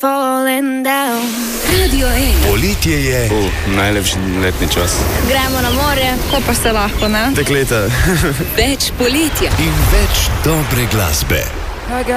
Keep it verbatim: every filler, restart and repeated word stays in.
falling down. Radio ena. Poletje je. Uh, najlepši letni čas. Gremo na morje, ko pa se lahko, ne? Dekleta. Več poletja. In več dobre glasbe.